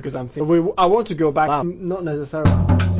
because I want to go back. Not necessarily.